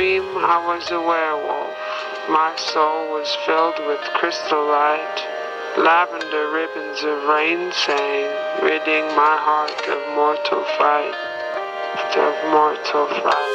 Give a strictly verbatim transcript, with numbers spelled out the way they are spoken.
dream I was a werewolf. My soul was filled with crystal light. Lavender ribbons of rain sang, ridding my heart of mortal fright, of mortal fright.